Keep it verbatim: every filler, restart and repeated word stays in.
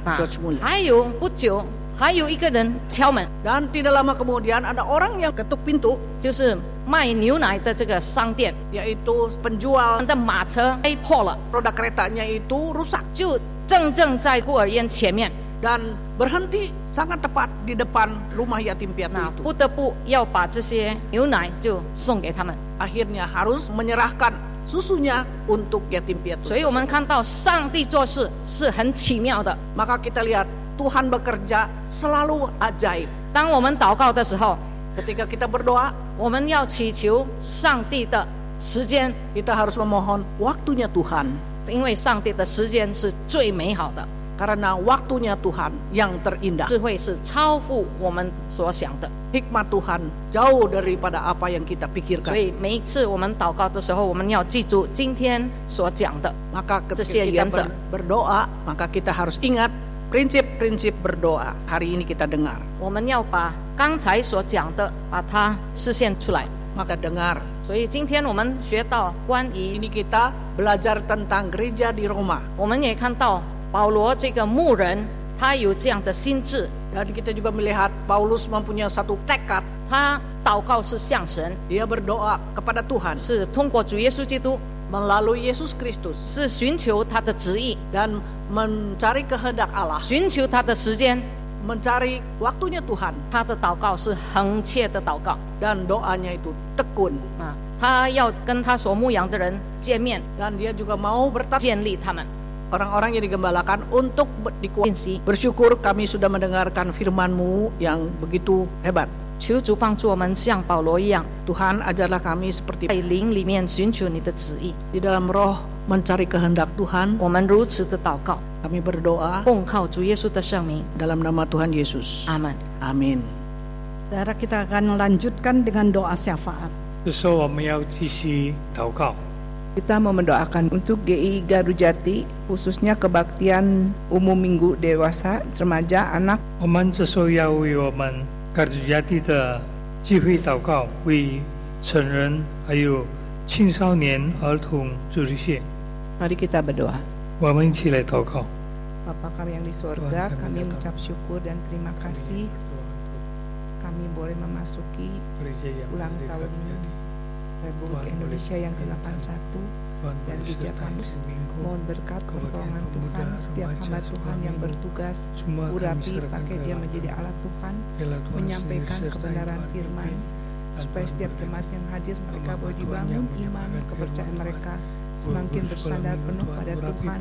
George Muller. 还有不久，还有一个人敲门， Dan tidak lama kemudian ada orang yang ketuk pintu, 就是卖牛奶的这个商店， yaitu penjual 的马车被破了， roda keretanya itu rusak 就正正在孤儿院前面， dan berhenti sangat tepat di depan rumah yatim piatu 那 itu. 不得不要把这些牛奶就送给他们。 Akhirnya harus menyerahkan susunya untuk yatim piatu. 所以我们看到上帝做事是很奇妙的。 Maka kita lihat Tuhan bekerja selalu ajaib. 当我们祷告的时候， Ketika kita berdoa, 我们要祈求上帝的时间， kita harus memohon waktunya Tuhan. 因为上帝的时间是最美好的， Karena waktunya Tuhan yang terindah. 智慧是超乎我们所想的。 Hikmat Tuhan jauh daripada apa yang kita 所 pikirkan. 以每一次我们祷告的时候，我们要记住今天所讲的 Maka 这 ketika 些 kita 原则。 ber- berdoa, maka kita harus ingat prinsip-prinsip berdoa. Hari ini kita dengar. 我们要把刚才所讲的把它实现出来。 Maka dengar. 所以今天我们学到关于， Ini kita belajar tentang gereja di Roma. 我们也看到保罗这个牧人，他有这样的心智， Dan kita juga melihat Paulus mempunyai satu tekad. 他祷告是向神， Dia berdoa kepada Tuhan 是通过主耶稣基督， melalui Yesus Kristus 是寻求他的旨意， dan mencari kehendak Allah, 寻求他的时间。 mencari waktunya Tuhan, 他的祷告是恒切的祷告 dan doanya itu tekun. 啊，他要跟他所牧养的人见面， Dan dia juga mau bertatap 建立他们。 orang-orang yang digembalakan untuk ber- dikuat. 练习， Bersyukur kami sudah mendengarkan firman-Mu yang begitu hebat. 求主帮助我们像保罗一样， Tuhan ajarlah kami 在 seperti 灵里面寻求你的旨意。 di dalam roh mencari kehendak Tuhan. 我们如此的祷告， Kami berdoa 奉靠主耶稣的圣名， dalam nama Tuhan Yesus. 阿门。 Amin. Saudara, kita akan melanjutkan dengan doa syafaat. 这时候我们要继续祷告。 Kita mau mendoakan untuk G I Garujati, khususnya kebaktian umum minggu dewasa, remaja, anak. 我们这时候要为我们嘎鲁亚地的聚会祷告，为成人还有青少年、儿童主日学。 Mari kita berdoa. 我们一起来祷告。 Bapa kami yang di surga, kami mengucap syukur dan terima kasih kami boleh memasuki ulang tahun Republik Indonesia yang ke delapan puluh satu dan gereja kami. Mohon berkat pertolongan Tuhan setiap hamba Tuhan yang bertugas, urapi pakai dia menjadi alat Tuhan, menyampaikan kebenaran firman, supaya setiap jemaat yang hadir mereka boleh dibangun iman, kepercayaan mereka semakin bersandar penuh pada Tuhan,